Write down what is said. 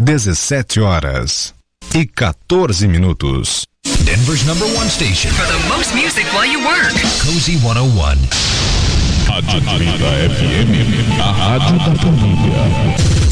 17h14. Denver's #1 station for the most music while you work. Cozy 101. Atlanta FM, a rádio da família.